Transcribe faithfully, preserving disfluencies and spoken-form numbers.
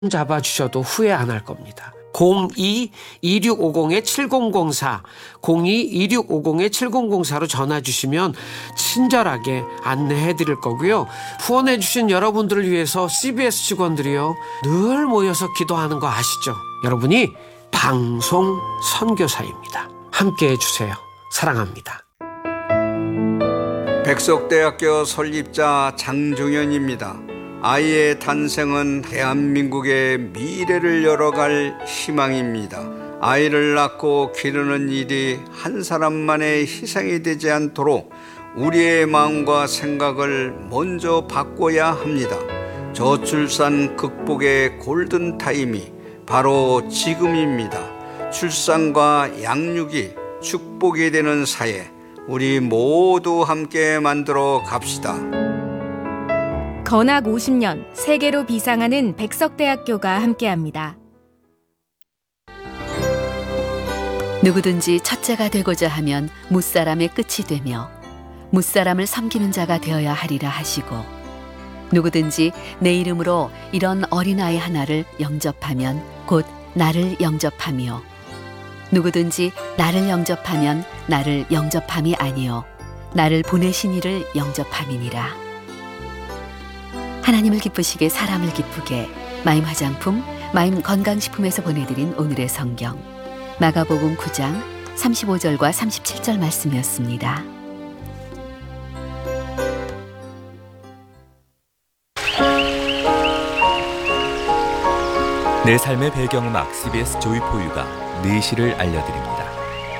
잡아주셔도 후회 안 할 겁니다. 공이 이육오공 칠공공사 공이 이육오공 칠공공사로 전화 주시면 친절하게 안내해 드릴 거고요. 후원해 주신 여러분들을 위해서 씨비에스 직원들이요 늘 모여서 기도하는 거 아시죠? 여러분이 방송 선교사입니다. 함께해 주세요. 사랑합니다. 백석대학교 설립자 장종현입니다. 아이의 탄생은 대한민국의 미래를 열어갈 희망입니다. 아이를 낳고 기르는 일이 한 사람만의 희생이 되지 않도록 우리의 마음과 생각을 먼저 바꿔야 합니다. 저출산 극복의 골든타임이 바로 지금입니다. 출산과 양육이 축복이 되는 사회, 우리 모두 함께 만들어 갑시다. 건학 오십 년 세계로 비상하는 백석대학교가 함께합니다. 누구든지 첫째가 되고자 하면 무사람의 끝이 되며 무사람을 섬기는 자가 되어야 하리라 하시고, 누구든지 내 이름으로 이런 어린아이 하나를 영접하면 곧 나를 영접하며, 누구든지 나를 영접하면 나를 영접함이 아니요 나를 보내신 이를 영접함이니라. 하나님을 기쁘시게 사람을 기쁘게, 마임 화장품, 마임 건강식품에서 보내드린 오늘의 성경, 마가복음 구 장 삼십오 절과 삼십칠 절 말씀이었습니다. 내 삶의 배경음악 씨비에스 조이포유가 네 시를 알려드립니다.